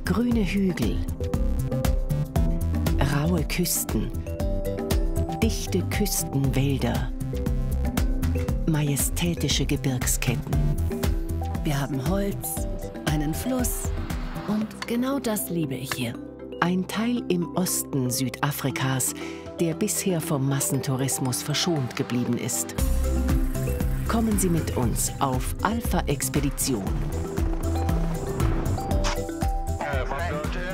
Grüne Hügel, raue Küsten, dichte Küstenwälder, majestätische Gebirgsketten. Wir haben Holz, einen Fluss und genau das liebe ich hier. Ein Teil im Osten Südafrikas, der bisher vom Massentourismus verschont geblieben ist. Kommen Sie mit uns auf Alpha-Expedition.